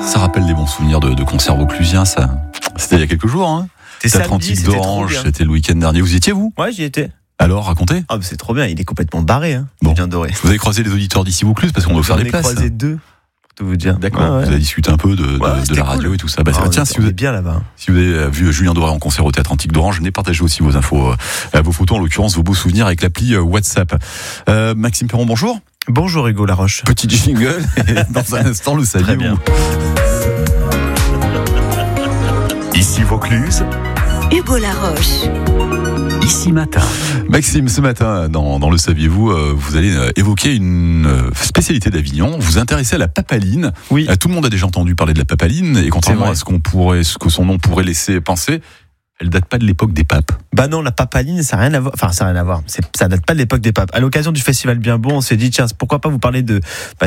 Ça rappelle des bons souvenirs de concerts vauclusiens, ça. C'était il y a quelques jours, hein. C'était Atlantique samedi, d'Orange, c'était le week-end dernier. Vous y étiez, vous? Ouais, j'y étais. Alors, racontez. Ah, c'est trop bien, il est complètement barré, hein. Bon. Bien doré. Vous avez croisé les auditeurs d'ici Vaucluse parce qu'on doit faire des places. J'en ai croisé 2, pour tout vous dire. D'accord. Ouais. Vous avez discuté un peu de la radio cool. et tout ça. Bah, tiens, si on vous est êtes bien là-bas. Si vous avez vu Julien Doré en concert au Théâtre Antique d'Orange, venez partager aussi vos infos, vos photos, en l'occurrence vos beaux souvenirs avec l'appli WhatsApp. Maxime Perron, bonjour. Bonjour Hugo Laroche. Petit jingle, et dans un instant, le Très bien. saviez-vous? Ici Vaucluse, Hugo Laroche. Ici Matin. Maxime, ce matin, dans le saviez-vous, vous allez évoquer une spécialité d'Avignon. Vous vous intéressez à la papaline. Oui. Tout le monde a déjà entendu parler de la papaline, et contrairement à ce que son nom pourrait laisser penser, elle date pas de l'époque des papes. Bah non, la papaline, ça n'a rien à voir. Enfin, ça n'a rien à voir. Ça date pas de l'époque des papes. À l'occasion du festival Bien Bon, on s'est dit, tiens, pourquoi pas vous parler de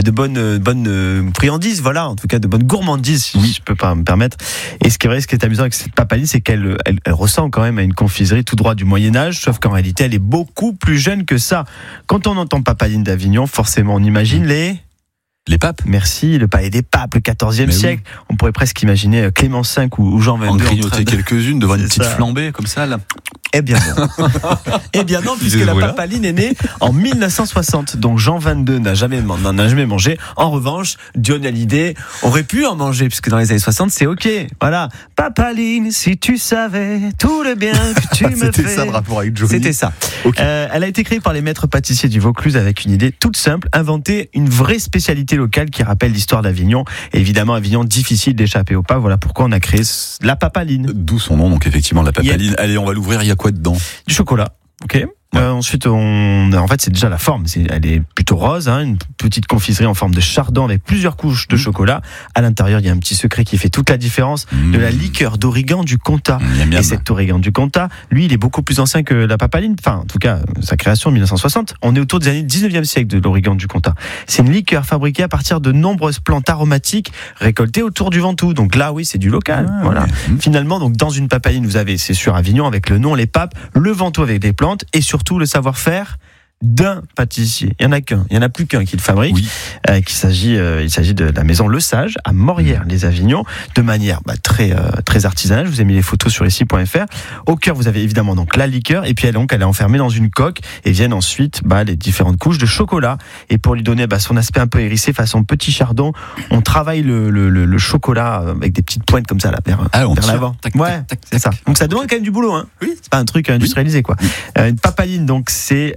bonnes friandises, voilà, en tout cas de bonnes gourmandises, si je peux pas me permettre. Et ce qui est amusant avec cette papaline, c'est qu'elle ressemble quand même à une confiserie tout droit du Moyen-Âge, sauf qu'en réalité, elle est beaucoup plus jeune que ça. Quand on entend papaline d'Avignon, forcément, on imagine Les papes? Merci, le palais des papes, le XIVe siècle. Oui. On pourrait presque imaginer Clément V ou Jean XXII. En grignoter quelques-unes devant une petite ça. flambée comme ça, là. Eh bien non. Eh bien non, puisque la papaline est née en 1960. Donc Jean XXII n'en a jamais mangé. En revanche, Johnny Hallyday aurait pu en manger, puisque dans les années 60, c'est ok. Voilà. Papaline, si tu savais tout le bien que tu me fais. C'était ça le rapport avec Johnny. C'était ça. Okay. Elle a été créée par les maîtres pâtissiers du Vaucluse avec une idée toute simple, inventer une vraie spécialité locale qui rappelle l'histoire d'Avignon. Et évidemment, Avignon, difficile d'échapper au pas. Voilà pourquoi on a créé la papaline. D'où son nom, donc effectivement, la papaline. Yep. Allez, on va l'ouvrir. Il y a quoi dedans? Du chocolat. Ok. Ensuite, en fait, c'est déjà la forme. Elle est plutôt rose, hein, une petite confiserie en forme de chardon avec plusieurs couches de chocolat. À l'intérieur, il y a un petit secret qui fait toute la différence de la liqueur d'origan du Comtat. Et cet origan du Comtat, lui, il est beaucoup plus ancien que la papaline. Enfin, en tout cas, sa création en 1960. On est autour des années 19e siècle de l'origan du Comtat. C'est une liqueur fabriquée à partir de nombreuses plantes aromatiques récoltées autour du Ventoux. Donc là, oui, c'est du local. Voilà. Finalement, donc dans une papaline, vous avez, c'est sûr, Avignon avec le nom, les papes, le Ventoux avec des plantes et surtout le savoir-faire d'un pâtissier. Il y en a plus qu'un qui le fabrique. Oui. Il s'agit de la maison Le Sage à Morières-les-Avignon, de manière très artisanale. Je vous ai mis les photos sur ici.fr. Au cœur, vous avez évidemment donc la liqueur, et puis elle est enfermée dans une coque, et viennent ensuite les différentes couches de chocolat. Et pour lui donner son aspect un peu hérissé, façon petit chardon, on travaille le chocolat avec des petites pointes comme ça là, vers l'avant. C'est ça. Donc ça demande quand même du boulot, hein. Oui. C'est pas un truc industrialisé, quoi. Une papaline, donc c'est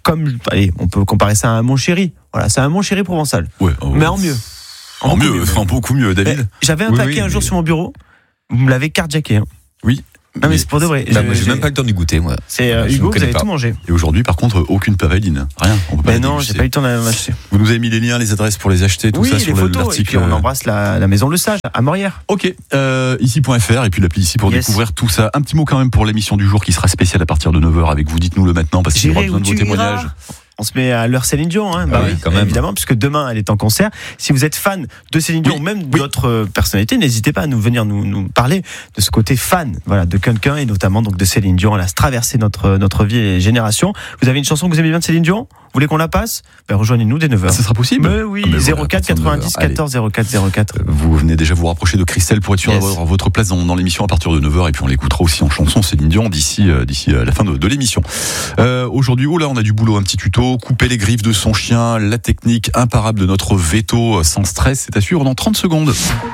on peut comparer ça à un mon chéri. Voilà, c'est un mon chéri provençal. Ouais, mais en mieux. En beaucoup mieux, David. J'avais un paquet un jour sur mon bureau. Vous me l'avez carjacké. Hein. Oui. Non mais c'est pour de vrai. Moi, j'ai même pas le temps d'y goûter, moi. C'est Hugo, vous avez tout mangé. Et aujourd'hui, par contre, aucune papaline. Rien. On peut pas non, j'ai pas eu le temps d'acheter. Vous nous avez mis les liens, les adresses pour les acheter, tout ça sur l'article. Et puis on embrasse la maison Le Sage à Morières. Ok. Ici.fr et puis l'appli ici pour découvrir tout ça. Un petit mot quand même pour l'émission du jour qui sera spéciale à partir de 9h avec vous. Dites-nous le maintenant parce qu'il y aura besoin de vos témoignages. On se met à l'heure Céline Dion, hein. Oui, quand même. Évidemment, puisque demain elle est en concert. Si vous êtes fan de Céline Dion ou même d'autres personnalités, n'hésitez pas à venir nous parler de ce côté fan, voilà, de quelqu'un et notamment donc de Céline Dion. Elle a traversé notre vie et génération. Vous avez une chanson que vous aimez bien de Céline Dion? Vous voulez qu'on la passe? Rejoignez-nous dès 9h. Ça sera possible? Oui, 04 90 14 04 04. Vous venez déjà vous rapprocher de Christelle pour être sûr d'avoir votre place dans l'émission à partir de 9h et puis on l'écoutera aussi en chanson Céline Dion d'ici la fin de l'émission. Aujourd'hui, on a du boulot, un petit tuto, couper les griffes de son chien, la technique imparable de notre veto sans stress, c'est à suivre dans 30 secondes.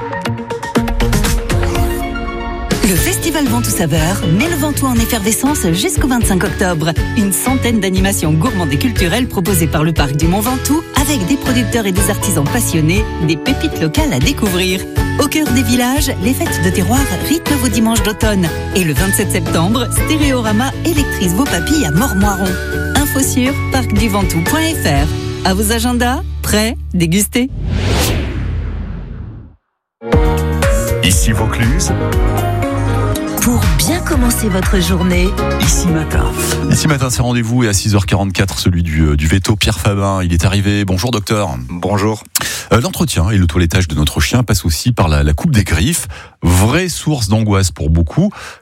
Le Festival Ventoux Saveur met le Ventoux en effervescence jusqu'au 25 octobre. Une centaine d'animations gourmandes et culturelles proposées par le parc du Mont Ventoux avec des producteurs et des artisans passionnés, des pépites locales à découvrir. Au cœur des villages, les fêtes de terroir rythment vos dimanches d'automne. Et le 27 septembre, Stéréorama électrise vos papilles à Mormoiron. Info sur parcduventoux.fr. À vos agendas, prêts, dégustez. Ici Vaucluse. Pour bien commencer votre journée, Ici Matin. Ici Matin, c'est rendez-vous et à 6h44, celui du veto Pierre Fabin. Il est arrivé. Bonjour docteur. Bonjour. L'entretien et le toilettage de notre chien passe aussi par la coupe des griffes. Vraie source d'angoisse pour beaucoup.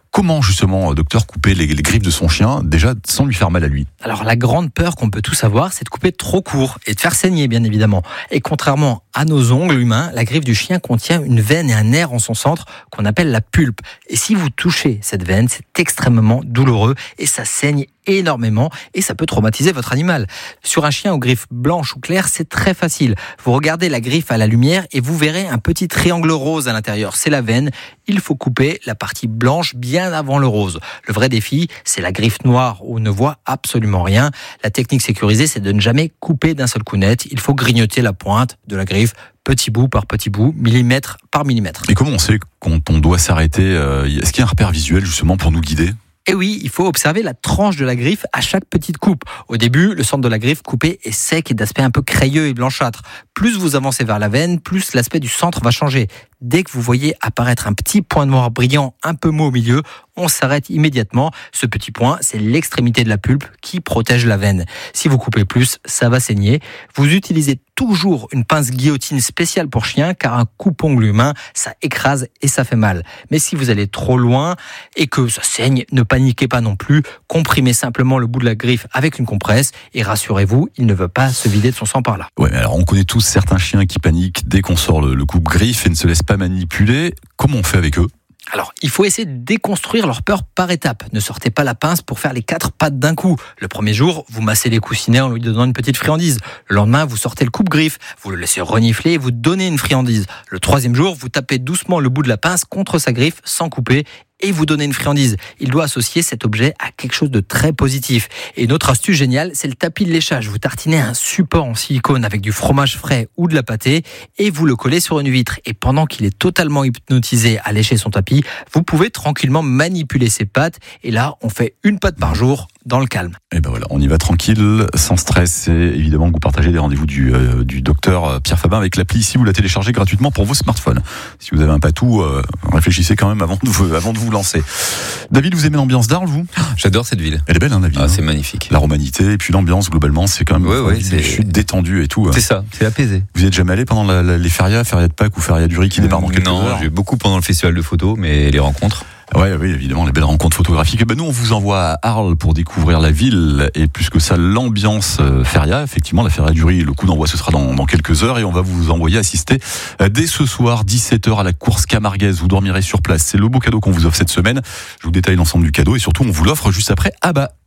Comment justement, docteur, couper les griffes de son chien, déjà sans lui faire mal à lui? Alors la grande peur qu'on peut tous avoir, c'est de couper trop court et de faire saigner, bien évidemment. Et contrairement à nos ongles humains, la griffe du chien contient une veine et un nerf en son centre qu'on appelle la pulpe. Et si vous touchez cette veine, c'est extrêmement douloureux et ça saigne énormément et ça peut traumatiser votre animal. Sur un chien aux griffes blanches ou claires, c'est très facile. Vous regardez la griffe à la lumière et vous verrez un petit triangle rose à l'intérieur. C'est la veine. Il faut couper la partie blanche bien avant le rose. Le vrai défi, c'est la griffe noire où on ne voit absolument rien. La technique sécurisée, c'est de ne jamais couper d'un seul coup net. Il faut grignoter la pointe de la griffe petit bout par petit bout, millimètre par millimètre. Et comment on sait quand on doit s'arrêter? Est-ce qu'il y a un repère visuel justement pour nous guider? Et oui, il faut observer la tranche de la griffe à chaque petite coupe. Au début, le centre de la griffe coupée est sec et d'aspect un peu crayeux et blanchâtre. Plus vous avancez vers la veine, plus l'aspect du centre va changer. Dès que vous voyez apparaître un petit point noir brillant un peu mou au milieu, on s'arrête immédiatement. Ce petit point, c'est l'extrémité de la pulpe qui protège la veine. Si vous coupez plus, ça va saigner. Vous utilisez toujours une pince guillotine spéciale pour chien, car un coupe-ongle humain, ça écrase et ça fait mal. Mais si vous allez trop loin et que ça saigne, ne paniquez pas non plus. Comprimez simplement le bout de la griffe avec une compresse et rassurez-vous, il ne veut pas se vider de son sang par là. Ouais, mais alors on connaît tous certains chiens qui paniquent dès qu'on sort le coupe-griffe et ne se laissent pas manipuler. Comment on fait avec eux? Alors, il faut essayer de déconstruire leur peur par étapes. Ne sortez pas la pince pour faire les 4 pattes d'un coup. Le premier jour, vous massez les coussinets en lui donnant une petite friandise. Le lendemain, vous sortez le coupe-griffe, vous le laissez renifler et vous donnez une friandise. Le troisième jour, vous tapez doucement le bout de la pince contre sa griffe sans couper et vous donnez une friandise. Il doit associer cet objet à quelque chose de très positif. Et une autre astuce géniale, c'est le tapis de léchage. Vous tartinez un support en silicone avec du fromage frais ou de la pâtée et vous le collez sur une vitre. Et pendant qu'il est totalement hypnotisé à lécher son tapis, vous pouvez tranquillement manipuler ses pattes. Et là, on fait une patte par jour dans le calme. Et ben voilà, on y va tranquille, sans stress. Et évidemment, vous partagez les rendez-vous du docteur Pierre Fabin avec l'appli ici. Vous la téléchargez gratuitement pour vos smartphones. Si vous avez un patou, réfléchissez quand même avant de vous lancer. David, vous aimez l'ambiance d'Arles, vous? J'adore cette ville. Elle est belle, hein, la ville. Ah, c'est magnifique. La romanité et puis l'ambiance globalement, c'est quand même c'est chute détendue et tout. C'est ça, c'est apaisé. Vous y êtes jamais allé pendant les férias de Pâques ou férias du Riz qui débarquent dans quelques heures? Non, j'ai beaucoup pendant le festival de photos, mais les rencontres. Ouais, oui, évidemment, les belles rencontres photographiques. Et ben nous, on vous envoie à Arles pour découvrir la ville et plus que ça, l'ambiance feria. Effectivement, la feria du Riz, le coup d'envoi, ce sera dans quelques heures et on va vous envoyer assister dès ce soir, 17h à la course camarguaise. Vous dormirez sur place. C'est le beau cadeau qu'on vous offre cette semaine. Je vous détaille l'ensemble du cadeau et surtout, on vous l'offre juste après. Ah bah.